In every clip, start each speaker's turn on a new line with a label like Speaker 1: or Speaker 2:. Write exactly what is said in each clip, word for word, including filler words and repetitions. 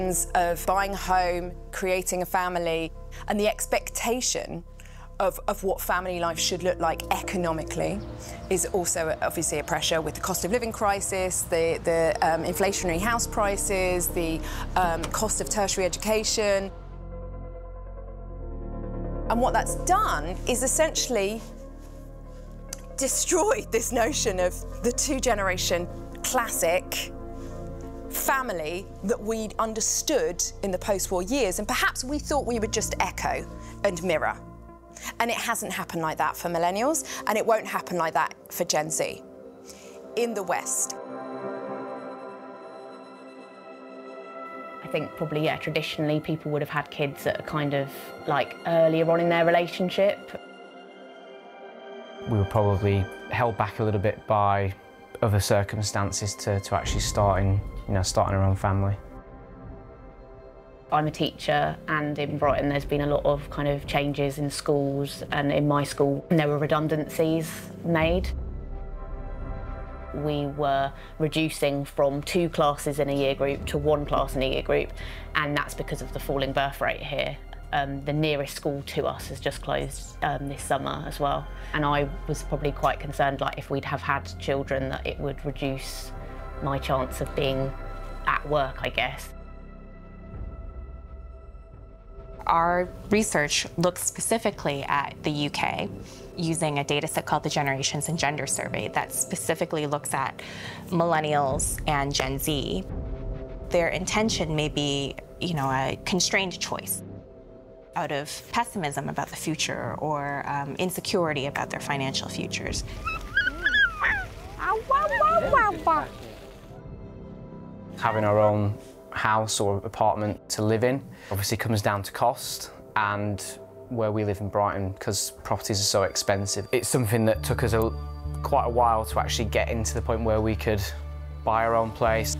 Speaker 1: of buying a home, creating a family, and the expectation of, of what family life should look like economically is also obviously a pressure with the cost of living crisis, the, the um, inflationary house prices, the um, cost of tertiary education. And what that's done is essentially destroyed this notion of the two-generation classic family that we'd understood in the post-war years, and perhaps we thought we would just echo and mirror. And it hasn't happened like that for millennials, and it won't happen like that for Gen Z in the West.
Speaker 2: I think probably, yeah, traditionally people would have had kids that are kind of like earlier on in their relationship.
Speaker 3: We were probably held back a little bit by other circumstances to, to actually starting, you know, starting our own family.
Speaker 2: I'm a teacher, and in Brighton there's been a lot of kind of changes in schools, and in my school there were redundancies made. We were reducing from two classes in a year group to one class in a year group, and that's because of the falling birth rate here. Um, the nearest school to us has just closed um, this summer as well, and I was probably quite concerned, like if we'd have had children, that it would reduce my chance of being at work, I guess.
Speaker 4: Our research looks specifically at the U K using a data set called the Generations and Gender Survey that specifically looks at millennials and Gen Z. Their intention may be, you know, a constrained choice out of pessimism about the future or um, insecurity about their financial futures.
Speaker 3: Having our own house or apartment to live in obviously comes down to cost, and where we live in Brighton, because properties are so expensive, it's something that took us a, quite a while to actually get into the point where we could buy our own place.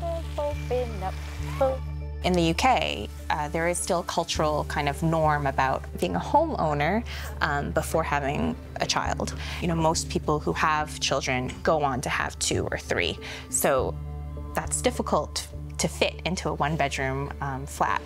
Speaker 4: In the U K, uh, there is still a cultural kind of norm about being a homeowner um, before having a child. You know, most people who have children go on to have two or three, so that's difficult to fit into a one-bedroom um, flat.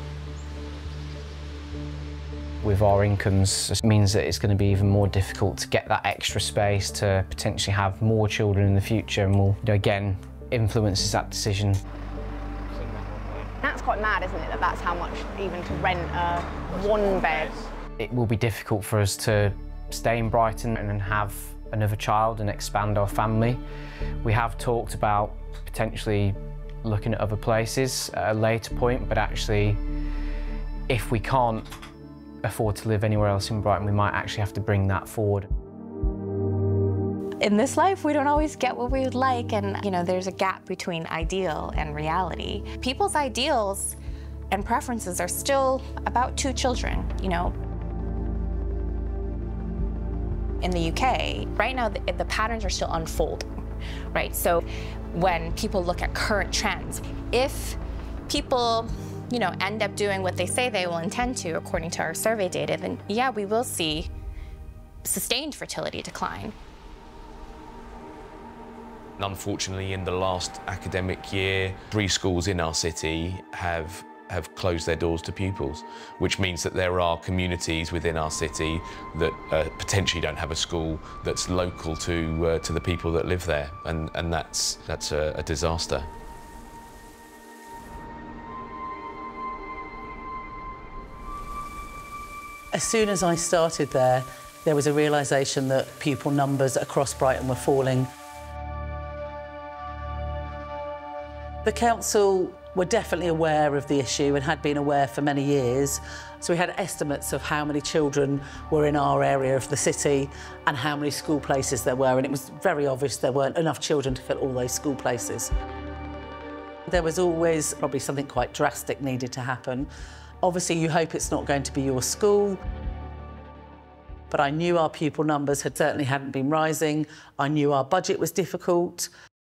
Speaker 3: With our incomes, it means that it's going to be even more difficult to get that extra space to potentially have more children in the future, and will, you know, again, influences that decision.
Speaker 5: That's quite mad, isn't it, that that's how much even to rent a one bed?
Speaker 3: It will be difficult for us to stay in Brighton and then have another child and expand our family. We have talked about potentially looking at other places at a later point, but actually, if we can't afford to live anywhere else in Brighton, we might actually have to bring that forward.
Speaker 4: In this life, we don't always get what we would like, and you know, there's a gap between ideal and reality. People's ideals and preferences are still about two children, you know. In the U K, right now, the, the patterns are still unfolding, right? So when people look at current trends, if people, you know, end up doing what they say they will intend to, according to our survey data, then yeah, we will see sustained fertility decline.
Speaker 6: Unfortunately, in the last academic year, three schools in our city have have closed their doors to pupils, which means that there are communities within our city that uh, potentially don't have a school that's local to uh, to the people that live there, and and that's that's a, a disaster.
Speaker 7: As soon as I started there, there was a realisation that pupil numbers across Brighton were falling. The council were definitely aware of the issue and had been aware for many years. So we had estimates of how many children were in our area of the city and how many school places there were, and it was very obvious there weren't enough children to fill all those school places. There was always probably something quite drastic needed to happen. Obviously, you hope it's not going to be your school, but I knew our pupil numbers had certainly hadn't been rising. I knew our budget was difficult.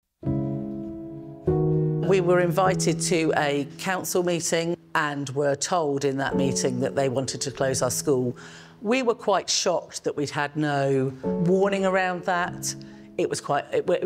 Speaker 7: We were invited to a council meeting and were told in that meeting that they wanted to close our school. We were quite shocked that we'd had no warning around that. It was quite, it,